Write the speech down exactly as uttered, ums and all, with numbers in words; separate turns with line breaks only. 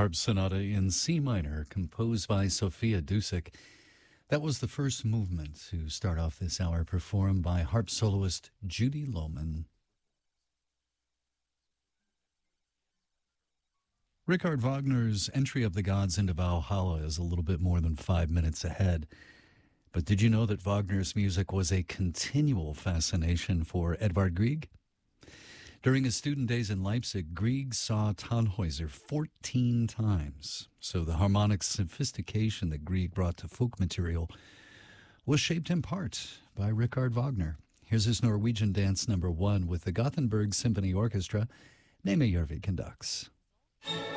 Harp Sonata in C minor, composed by Sophia Dusick. That was the first movement to start off this hour, performed by harp soloist Judy Lohman. Richard Wagner's entry of the gods into Valhalla is a little bit more than five minutes ahead. But did you know that Wagner's music was a continual fascination for Edvard Grieg? During his student days in Leipzig, Grieg saw Tannhäuser fourteen times. So the harmonic sophistication that Grieg brought to folk material was shaped in part by Richard Wagner. Here's his Norwegian dance number one with the Gothenburg Symphony Orchestra. Neme Järvi conducts.